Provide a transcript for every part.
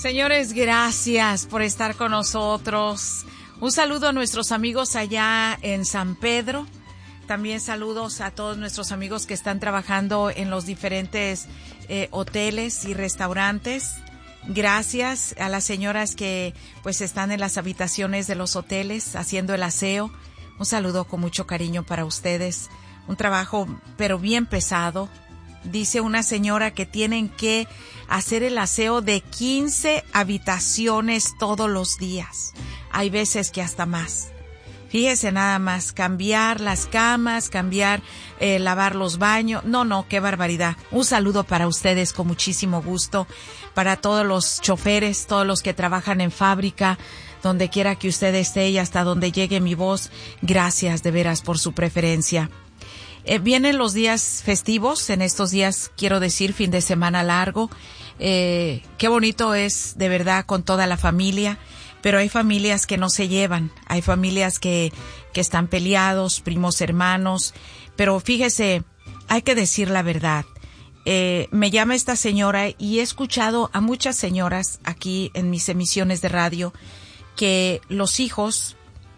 Señores, gracias por estar con nosotros. Un saludo a nuestros amigos allá en San Pedro. También saludos a todos nuestros amigos que están trabajando en los diferentes hoteles y restaurantes. Gracias a las señoras que pues están en las habitaciones de los hoteles haciendo el aseo. Un saludo con mucho cariño para ustedes. Un trabajo pero bien pesado. Dice una señora que tienen que hacer el aseo de 15 habitaciones todos los días. Hay veces que hasta más. Fíjese nada más, cambiar las camas, lavar los baños. No, qué barbaridad. Un saludo para ustedes con muchísimo gusto. Para todos los choferes, todos los que trabajan en fábrica, donde quiera que usted esté y hasta donde llegue mi voz. Gracias de veras por su preferencia. Vienen los días festivos, en estos días quiero decir fin de semana largo. Qué bonito es de verdad con toda la familia, pero hay familias que no se llevan, hay familias que están peleados, primos, hermanos, pero fíjese, hay que decir la verdad. Me llama esta señora y he escuchado a muchas señoras aquí en mis emisiones de radio que los hijos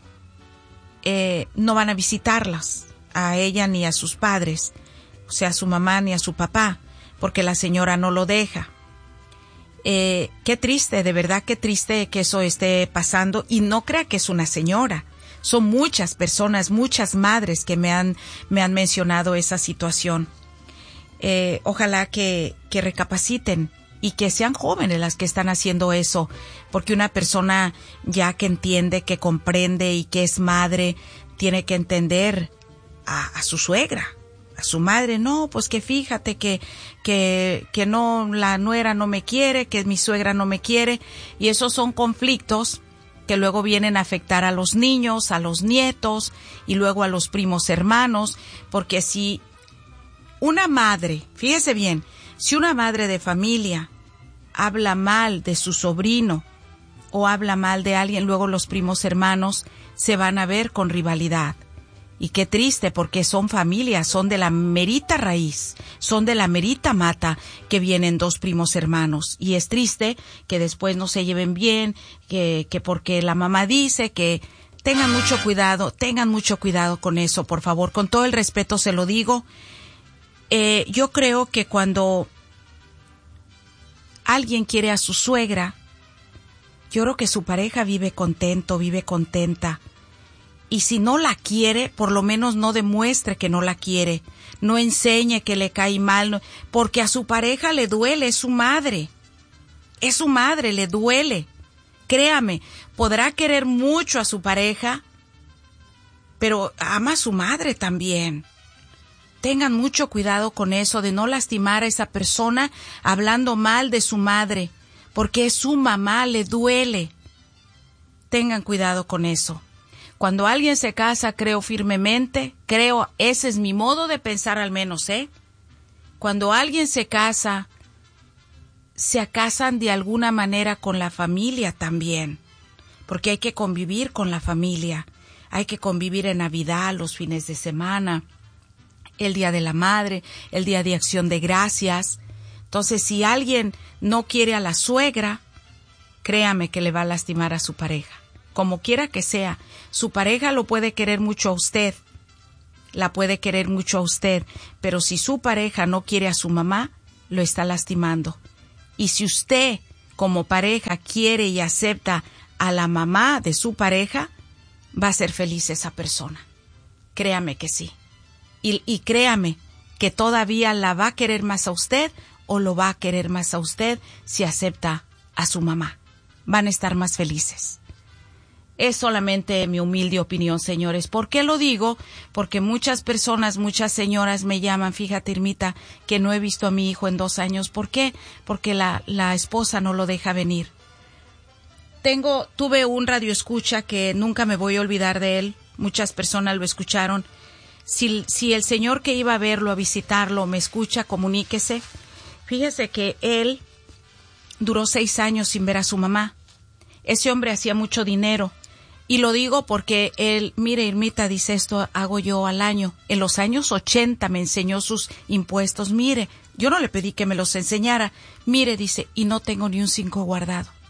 no van a visitarlas, a ella ni a sus padres, o sea, a su mamá ni a su papá, porque la señora no lo deja. Qué triste, de verdad, qué triste que eso esté pasando, y no crea que es una señora. Son muchas personas, muchas madres que me han mencionado esa situación. Ojalá que recapaciten y que sean jóvenes las que están haciendo eso, porque una persona ya que entiende, que comprende y que es madre, tiene que entender a su suegra, a su madre. No, pues que fíjate que no, la nuera no me quiere, que mi suegra no me quiere, y esos son conflictos que luego vienen a afectar a los niños, a los nietos y luego a los primos hermanos, porque si una madre, fíjese bien, si una madre de familia habla mal de su sobrino o habla mal de alguien, luego los primos hermanos se van a ver con rivalidad. Y qué triste, porque son familias, son de la merita raíz, son de la merita mata que vienen dos primos hermanos. Y es triste que después no se lleven bien, que porque la mamá dice que tengan mucho cuidado con eso, por favor. Con todo el respeto se lo digo. Yo creo que cuando alguien quiere a su suegra, yo creo que su pareja vive contento, vive contenta. Y si no la quiere, por lo menos no demuestre que no la quiere. No enseñe que le cae mal, porque a su pareja le duele, es su madre. Es su madre, le duele. Créame, podrá querer mucho a su pareja, pero ama a su madre también. Tengan mucho cuidado con eso, de no lastimar a esa persona hablando mal de su madre, porque es su mamá, le duele. Tengan cuidado con eso. Cuando alguien se casa, creo firmemente, ese es mi modo de pensar al menos, Cuando alguien se casa, se casan de alguna manera con la familia también, porque hay que convivir con la familia, hay que convivir en Navidad, los fines de semana, el Día de la Madre, el Día de Acción de Gracias. Entonces, si alguien no quiere a la suegra, créame que le va a lastimar a su pareja. Como quiera que sea, su pareja lo puede querer mucho a usted, la puede querer mucho a usted, pero si su pareja no quiere a su mamá, lo está lastimando. Y si usted, como pareja, quiere y acepta a la mamá de su pareja, va a ser feliz esa persona. Créame que sí. Y créame que todavía la va a querer más a usted o lo va a querer más a usted si acepta a su mamá. Van a estar más felices. Es solamente mi humilde opinión, señores. ¿Por qué lo digo? Porque muchas personas, muchas señoras me llaman, fíjate, Irmita, que no he visto a mi hijo en 2 años. ¿Por qué? Porque la esposa no lo deja venir. Tuve un radioescucha que nunca me voy a olvidar de él. Muchas personas lo escucharon. Si el señor que iba a verlo, a visitarlo, me escucha, comuníquese. Fíjese que él duró 6 años sin ver a su mamá. Ese hombre hacía mucho dinero. Y lo digo porque él, mire, Irmita, dice, esto hago yo al año. En los años 80 me enseñó sus impuestos. Mire, yo no le pedí que me los enseñara. Mire, dice, y no tengo ni un 5 guardado.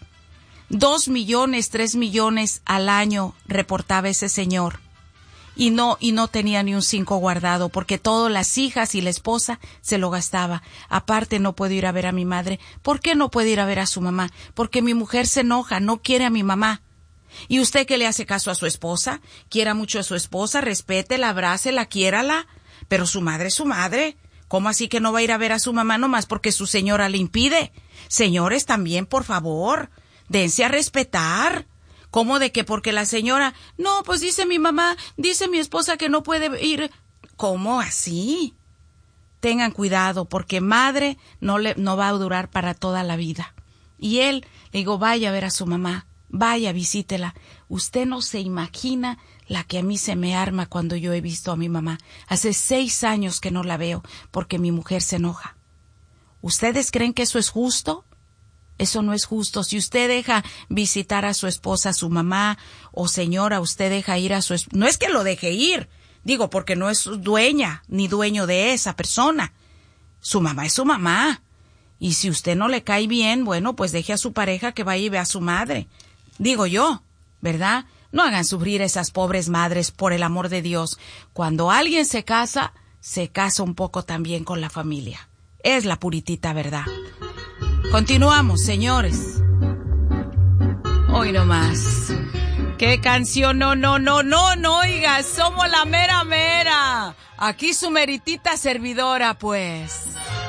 2 millones, 3 millones al año reportaba ese señor. Y no tenía ni un 5 guardado, porque todas las hijas y la esposa se lo gastaba. Aparte, no puedo ir a ver a mi madre. ¿Por qué no puede ir a ver a su mamá? Porque mi mujer se enoja, no quiere a mi mamá. ¿Y usted que le hace caso a su esposa? Quiera mucho a su esposa, respétela, abrácela, quiérala. Pero su madre es su madre. ¿Cómo así que no va a ir a ver a su mamá nomás porque su señora le impide? Señores, también, por favor, dense a respetar. ¿Cómo de que porque la señora, no, pues dice mi mamá, dice mi esposa que no puede ir? ¿Cómo así? Tengan cuidado, porque madre no va a durar para toda la vida. Y él, le digo, vaya a ver a su mamá, vaya, visítela. Usted no se imagina la que a mí se me arma cuando yo he visto a mi mamá. Hace 6 años que no la veo, porque mi mujer se enoja. ¿Ustedes creen que eso es justo? Eso no es justo. Si usted deja visitar a su esposa, a su mamá, o señora, usted deja ir a su esposa. No es que lo deje ir, digo, porque no es dueña ni dueño de esa persona. Su mamá es su mamá. Y si usted no le cae bien, bueno, pues deje a su pareja que vaya y vea a su madre. Digo yo, ¿verdad? No hagan sufrir a esas pobres madres, por el amor de Dios. Cuando alguien se casa un poco también con la familia. Es la puritita verdad. Continuamos, señores. Hoy no más. ¿Qué canción? No, oiga, somos la mera mera. Aquí su meritita servidora, pues.